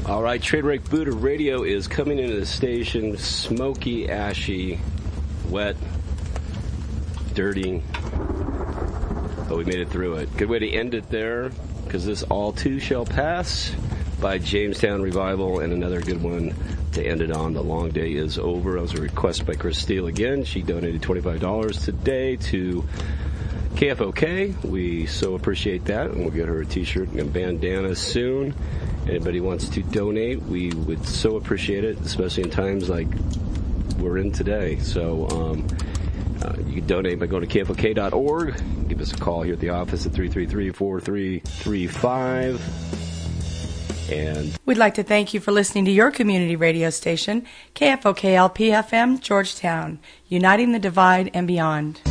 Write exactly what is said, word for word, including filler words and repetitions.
All right, Trademark Buddha Radio is coming into the station smoky, ashy, wet, dirty, but we made it through it. Good way to end it there, because this All Too Shall Pass by Jamestown Revival, and another good one to end it on. The Long Day Is Over. That was a request by Chris Steele again. She donated twenty-five dollars today to K F O K. We so appreciate that, and we'll get her a t-shirt and a bandana soon. Anybody wants to donate, we would so appreciate it, especially in times like we're in today. So um, uh, you can donate by going to K F O K dot org. Give us a call here at the office at three three three, four three three five. And we'd like to thank you for listening to your community radio station, K F O K L P F M, Georgetown, uniting the divide and beyond.